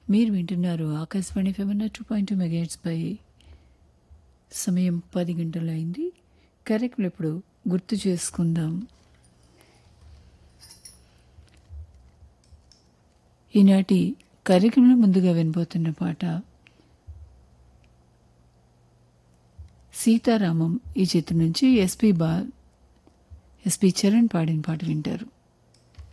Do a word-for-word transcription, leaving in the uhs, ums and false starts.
మీరు వింటున్నారు Akashvani FM two point two megahertz పై. సమయం పది గంటలు అయింది. కార్యక్రమం ఇప్పుడు గుర్తు చేసుకుందాం. ఈనాటి కార్యక్రమంలో ముందుగా వినబోతున్న పాట సీతారామం ఈ చిత్రం నుంచి ఎస్పి బా ఎస్పి చరణ్ పాడిన పాట వింటారు.